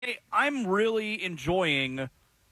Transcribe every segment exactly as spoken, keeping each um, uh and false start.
I'm really enjoying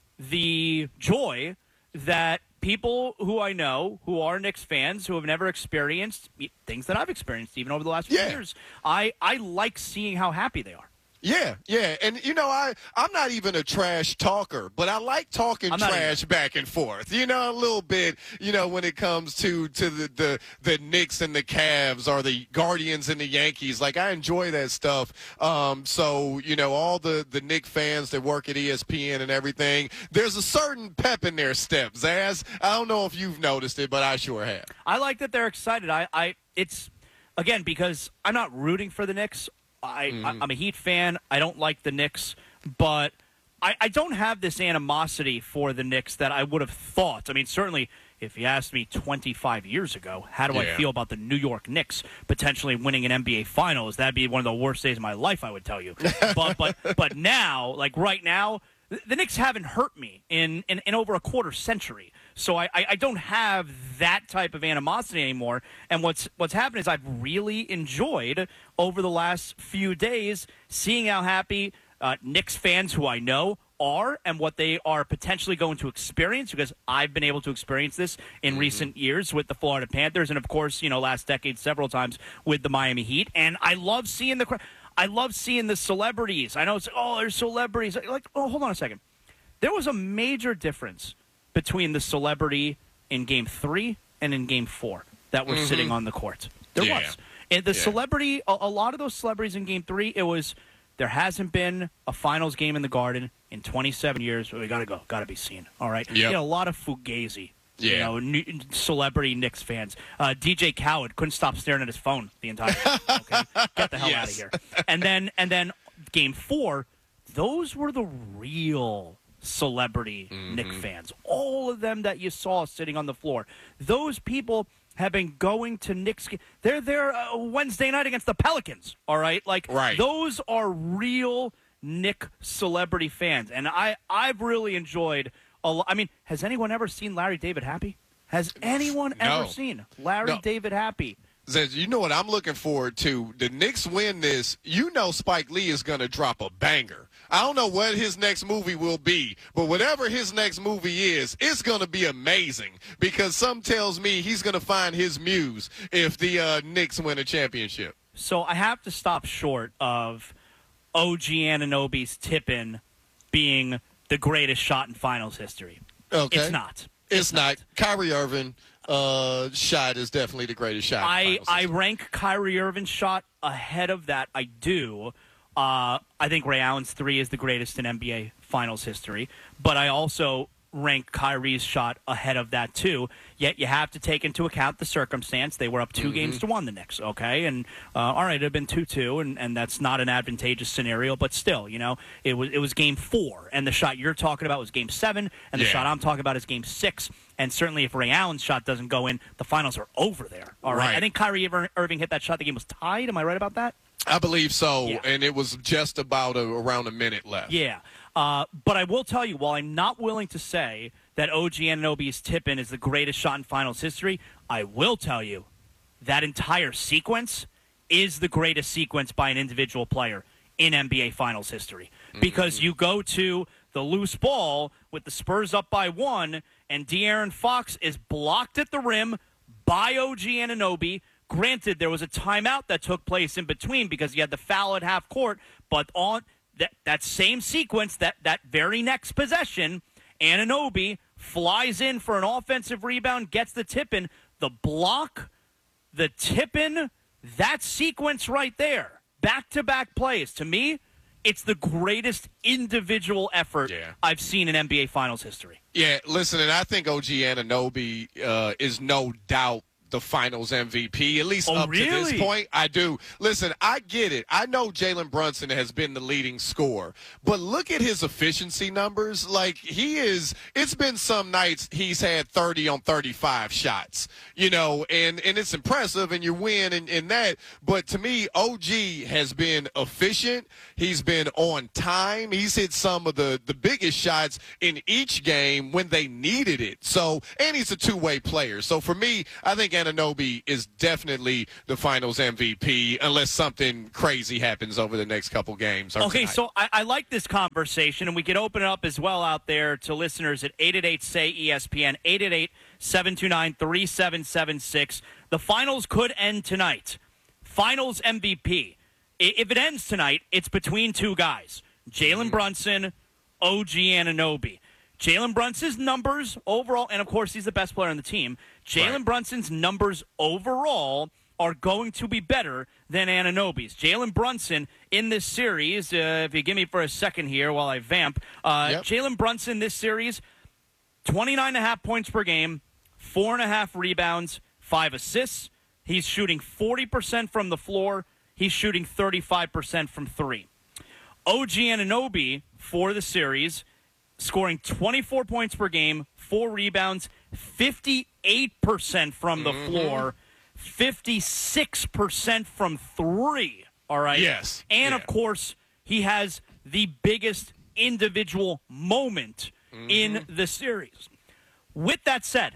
the joy that people who I know who are Knicks fans who have never experienced things that I've experienced even over the last few Yeah. years. I, I like seeing how happy they are. Yeah, yeah. And, you know, I, I'm not even a trash talker, but I like talking trash back and forth, you know, a little bit, you know, when it comes to, to the, the, the Knicks and the Cavs or the Guardians and the Yankees. Like, I enjoy that stuff. Um, so, you know, all the, the Knicks fans that work at E S P N and everything, there's a certain pep in their step, Zaz. I don't know if you've noticed it, but I sure have. I like that they're excited. I, I it's, again, because I'm not rooting for the Knicks. I, Mm-hmm. I, I'm a Heat fan. I don't like the Knicks, but I, I don't have this animosity for the Knicks that I would have thought. I mean, certainly, if you asked me twenty-five years ago, how do Yeah. I feel about the New York Knicks potentially winning an N B A Finals? That'd be one of the worst days of my life, I would tell you. but but but now, like right now, the, the Knicks haven't hurt me in, in, in over a quarter century. So I, I, I don't have that type of animosity anymore. And what's what's happened is I've really enjoyed over the last few days seeing how happy uh, Knicks fans who I know are and what they are potentially going to experience, because I've been able to experience this in Mm-hmm. recent years with the Florida Panthers and, of course, you know, last decade several times with the Miami Heat. And I love seeing the crowd. I love seeing the celebrities. I know it's, oh, there's celebrities. Like, oh, hold on a second. There was a major difference between the celebrity in Game Three and in Game Four that were Mm-hmm. sitting on the court. There Yeah. was. And the Yeah. celebrity, a, a lot of those celebrities in Game Three, it was there hasn't been a finals game in the Garden in twenty-seven years. We got to go. Got to be seen. All right. Yep. You know, a lot of Fugazi. You Yeah. know, new, celebrity Knicks fans. Uh, D J Khaled couldn't stop staring at his phone the entire time. Okay? Get the hell out of Yes. here. And then, and then, Game Four, those were the real celebrity Mm-hmm. Knicks fans. All of them that you saw sitting on the floor. Those people have been going to Knicks. They're there uh, Wednesday night against the Pelicans. All right, like Right. those are real Knick celebrity fans, and I I've really enjoyed. A lo- I mean, has anyone ever seen Larry David happy? Has anyone No. ever seen Larry No. David happy? Zez, you know what I'm looking forward to? The Knicks win this. You know Spike Lee is going to drop a banger. I don't know what his next movie will be, but whatever his next movie is, it's going to be amazing because some tells me he's going to find his muse if the uh, Knicks win a championship. So I have to stop short of O G Anunoby's tip-in being the greatest shot in finals history. Okay. It's not. It's, not. Kyrie Irving uh, shot is definitely the greatest shot. in I, finals I history. rank Kyrie Irving's shot ahead of that. I do. Uh, I think Ray Allen's three is the greatest in N B A Finals history. But I also rank Kyrie's shot ahead of that, too. Yet you have to take into account the circumstance. They were up two Mm-hmm. games to one the Knicks, okay? And, uh, all right, it had been two two, and, and that's not an advantageous scenario. But still, you know, it was, it was game four. And the shot you're talking about was game seven. And the Yeah. shot I'm talking about is game six. And certainly if Ray Allen's shot doesn't go in, the finals are over there, all right? Right. I think Kyrie Ir- Irving hit that shot. The game was tied. Am I right about that? I believe so, Yeah. and it was just about a, around a minute left. Yeah. Uh, but I will tell you, while I'm not willing to say that O G Anunoby's tip-in is the greatest shot in finals history, I will tell you that entire sequence is the greatest sequence by an individual player in N B A Finals history. Because you go to the loose ball with the Spurs up by one, and De'Aaron Fox is blocked at the rim by O G Anunoby. Granted, there was a timeout that took place in between because he had the foul at half court, but on that, that same sequence, that, that very next possession, Anunoby flies in for an offensive rebound, gets the tip-in. The block, the tip-in, that sequence right there, back-to-back plays. To me, it's the greatest individual effort Yeah. I've seen in N B A Finals history. Yeah, listen, and I think O G Anunoby uh, is no doubt the finals M V P, at least Oh, up to really? this point. I do. Listen, I get it. I know Jalen Brunson has been the leading scorer, but look at his efficiency numbers. Like, he is – it's been some nights he's had thirty on thirty-five shots, you know, and, and it's impressive, and you win in, in that. But to me, O G has been efficient. He's been on time. He's hit some of the, the biggest shots in each game when they needed it. So, and he's a two-way player. So, for me, I think Anunoby is definitely the Finals M V P unless something crazy happens over the next couple games. Okay, tonight. so I, I like this conversation, and we could open it up as well out there to listeners at eight eight eight, S A Y, E S P N, eight eight eight, seven two nine, three seven seven six. The Finals could end tonight. Finals M V P. If it ends tonight, it's between two guys, Jalen Brunson, O G Anunoby. Jalen Brunson's numbers overall, and of course he's the best player on the team, Jalen right. Brunson's numbers overall are going to be better than Anunoby's. Jalen Brunson in this series, uh, if you give me for a second here while I vamp, uh, yep. Jalen Brunson this series, twenty-nine point five points per game, four point five rebounds, five assists. He's shooting forty percent from the floor. He's shooting thirty-five percent from three. O G Anunoby for the series, scoring twenty-four points per game, four rebounds, fifty-eight percent from the mm-hmm. floor, fifty-six percent from three. All right? Yes. And, yeah. of course, he has the biggest individual moment mm-hmm. in the series. With that said,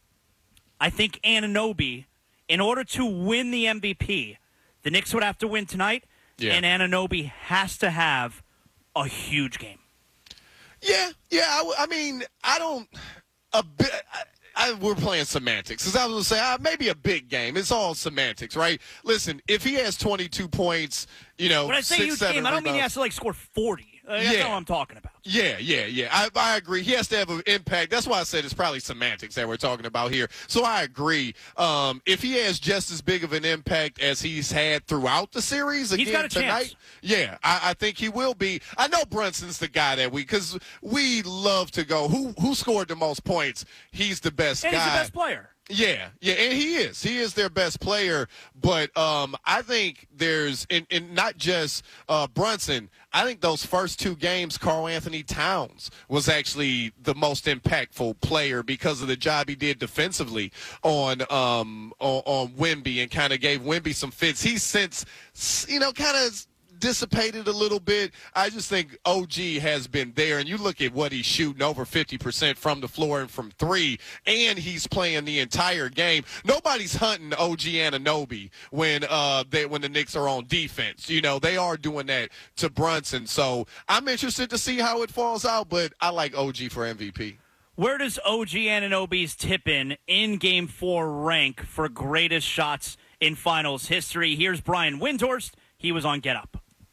I think Anunoby, in order to win the M V P, the Knicks would have to win tonight, yeah. and Anunoby has to have a huge game. Yeah, yeah. I, I mean, I don't. A bit. I, I, we're playing semantics. Because I was going to say, uh, maybe a big game. It's all semantics, right? Listen, if he has twenty-two points, you know, when I say six, huge seven game, I don't rebounds, mean he has to like score forty. Uh, that's yeah. not what I'm talking about. Yeah, yeah, yeah. I, I agree. He has to have an impact. That's why I said it's probably semantics that we're talking about here. So I agree. Um, if he has just as big of an impact as he's had throughout the series again he's got a tonight, chance. yeah, I, I think he will be. I know Brunson's the guy that we, because we love to go, who who scored the most points? He's the best and guy. He's the best player. Yeah, yeah, and he is. He is their best player. But um, I think there's, and, and not just uh, Brunson, I think those first two games, Karl Anthony Towns was actually the most impactful player because of the job he did defensively on um, on, on Wemby and kind of gave Wemby some fits. He's since, you know, kind of dissipated a little bit. I just think O G has been there, and you look at what he's shooting, over fifty percent from the floor and from three, and he's playing the entire game. Nobody's hunting O G Anunoby when uh they when the Knicks are on defense. You know, they are doing that to Brunson. So I'm interested to see how it falls out, but I like O G for M V P. Where does O G Anunoby's tip-in in Game four rank for greatest shots in finals history? Here's Brian Windhorst. He was on Get Up.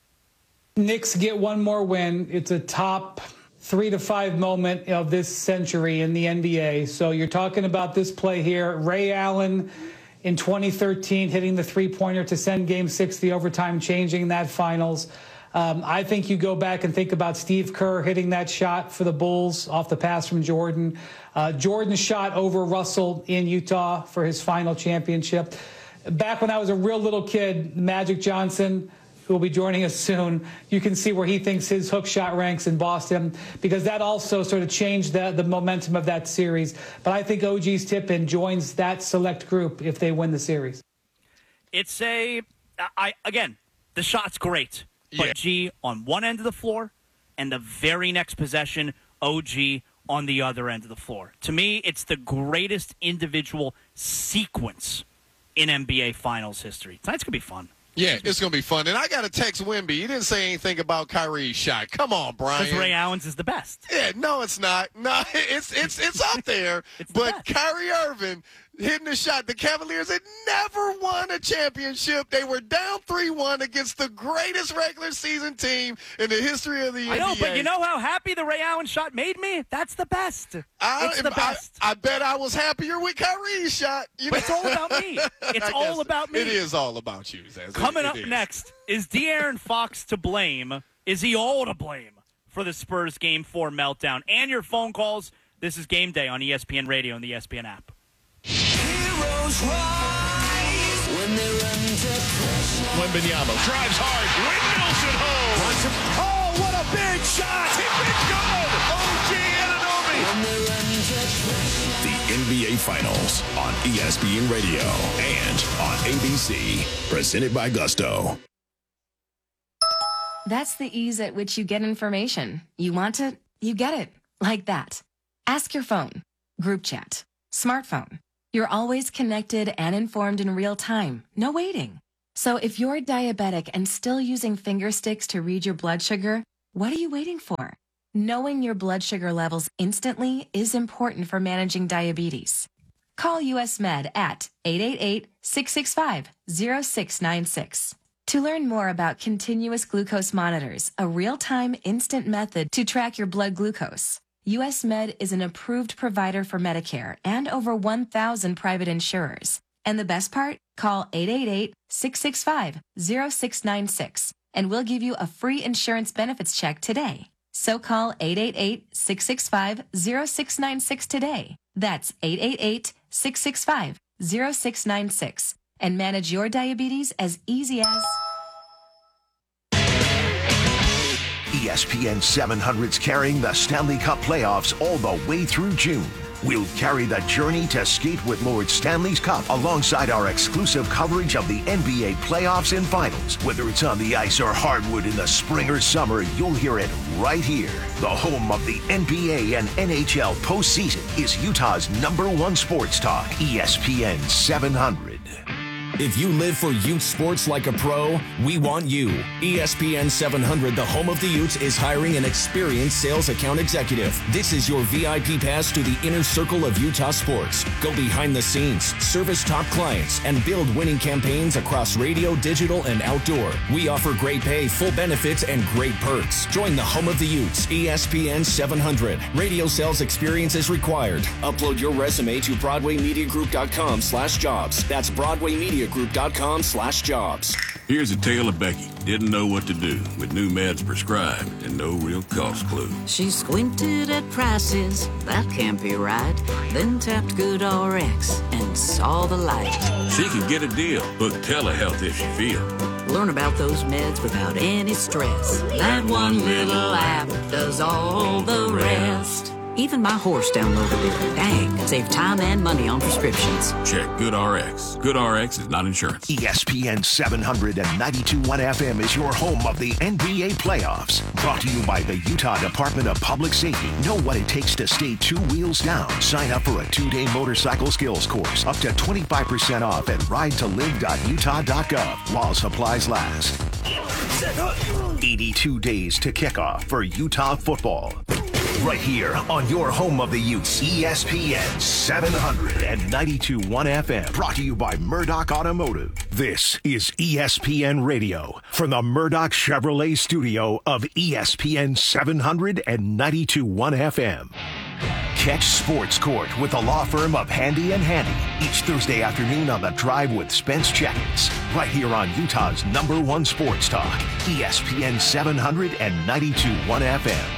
Knicks get one more win. It's a top three to five moment of this century in the N B A. So you're talking about this play here. Ray Allen in twenty thirteen hitting the three-pointer to send Game six, the overtime, changing that finals. Um, I think you go back and think about Steve Kerr hitting that shot for the Bulls off the pass from Jordan. Uh, Jordan's shot over Russell in Utah for his final championship. Back when I was a real little kid, Magic Johnson, who will be joining us soon, you can see where he thinks his hook shot ranks in Boston, because that also sort of changed the, the momentum of that series. But I think O G's tip-in joins that select group if they win the series. It's a, I again, the shot's great. But yeah. G on one end of the floor, and the very next possession, O G on the other end of the floor. To me, it's the greatest individual sequence in N B A Finals history. Tonight's going to be fun. Yeah, it's going to be fun. And I got to text Wemby. He didn't say anything about Kyrie's shot. Come on, Brian. Because Ray Allen's is the best. Yeah, no, it's not. No, it's it's it's up there. It's the but best. Kyrie Irving hitting the shot. The Cavaliers had never won a championship. They were down three one against the greatest regular season team in the history of the N B A. I know, but you know how happy the Ray Allen shot made me? That's the best. I, it's the best. I, I bet I was happier with Kyrie's shot. You but know? It's all about me. It's all about me. It is all about you, Zaz. Coming it, it up is. next, is De'Aaron Fox to blame? Is he all to blame for the Spurs Game four meltdown? And your phone calls. This is Game Day on E S P N Radio and the E S P N app. Heroes rise when they run to pressure. Wembanyama drives hard, windmills it home. Oh, what a big shot! It's good. O G Anunoby. When they run to pressure. The N B A Finals on E S P N Radio and on A B C, presented by Gusto. That's the ease at which you get information. You want it, you get it, like that. Ask your phone, group chat, smartphone. You're always connected and informed in real time. No waiting. So if you're diabetic and still using finger sticks to read your blood sugar, what are you waiting for? Knowing your blood sugar levels instantly is important for managing diabetes. Call U S Med at eight eight eight, six six five, zero six nine six. To learn more about continuous glucose monitors, a real-time instant method to track your blood glucose, U S Med is an approved provider for Medicare and over one thousand private insurers. And the best part? Call eight eight eight, six six five, zero six nine six and we'll give you a free insurance benefits check today. So call eight eight eight, six six five, zero six nine six today. That's eight eight eight, six six five, zero six nine six and manage your diabetes as easy as... E S P N seven hundred's carrying the Stanley Cup playoffs all the way through June. We'll carry the journey to Skate with Lord Stanley's Cup alongside our exclusive coverage of the N B A playoffs and finals. Whether it's on the ice or hardwood in the spring or summer, you'll hear it right here. The home of the N B A and N H L postseason is Utah's number one sports talk, E S P N seven hundred. If you live for Ute sports like a pro, we want you. E S P N seven hundred, the home of the Utes, is hiring an experienced sales account executive. This is your V I P pass to the inner circle of Utah sports. Go behind the scenes, service top clients, and build winning campaigns across radio, digital, and outdoor. We offer great pay, full benefits, and great perks. Join the home of the Utes, E S P N seven hundred. Radio sales experience is required. Upload your resume to broadway media group dot com slash jobs. That's broadway media group dot com slash jobs. Here's a tale of Becky. Didn't know what to do with new meds prescribed and no real cost clue. She squinted at prices, that can't be right. Then tapped GoodRx and saw the light. She could get a deal. Book telehealth if she feel. Learn about those meds without any stress. That one little app does all the rest. Even my horse downloaded it. Dang, save time and money on prescriptions. Check GoodRx. GoodRx is not insurance. E S P N seven hundred and ninety-two point one F M is your home of the N B A playoffs. Brought to you by the Utah Department of Public Safety. Know what it takes to stay two wheels down. Sign up for a two-day motorcycle skills course. Up to twenty-five percent off at ride to live dot utah dot gov while supplies last. eighty-two days to kickoff for Utah football. Right here on your home of the Utes, E S P N seven hundred and ninety-two point one F M. Brought to you by Murdoch Automotive. This is E S P N Radio from the Murdoch Chevrolet studio of E S P N seven hundred and ninety-two point one F M. Catch Sports Court with the law firm of Handy and Handy each Thursday afternoon on The Drive with Spence Checkins. Right here on Utah's number one sports talk, E S P N seven hundred and ninety-two point one F M.